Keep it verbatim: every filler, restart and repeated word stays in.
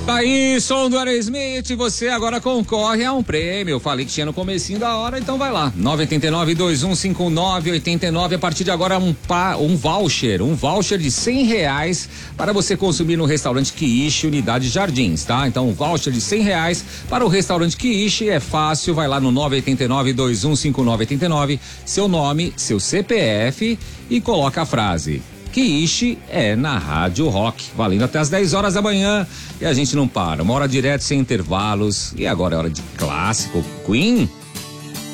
Tá aí, som do Aerosmith, você agora concorre a um prêmio. Eu falei que tinha no comecinho da hora, então vai lá. nove oito nove, dois um cinco nove, oito nove. A partir de agora um, pa, um voucher, um voucher de cem reais para você consumir no restaurante Quiche, Unidade Jardins, tá? Então um voucher de cem reais para o restaurante Quiche é fácil, vai lá no nove oito nove, dois um cinco nove, oito nove, seu nome, seu C P F e coloca a frase: Quiche é na Rádio Rock, valendo até as dez horas da manhã e a gente não para, uma hora direto sem intervalos. E agora é hora de clássico, Queen.